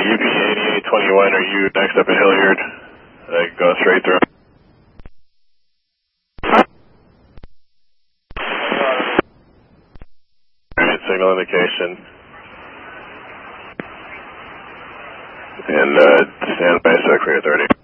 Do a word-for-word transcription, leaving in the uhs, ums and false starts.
U P eighty-eight twenty-one, are you next up at Hilliard? I go straight through. Alright, signal indication. And uh, stand by, sec for authority.